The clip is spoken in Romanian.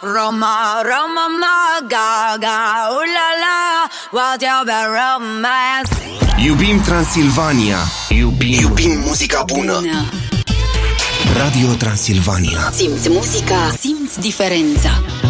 Roma, Roma, ma, gaga, ulala, what's your bad romance? Iubim Transilvania. Iubim muzica bună. Radio Transilvania. Simți muzica, simți diferența.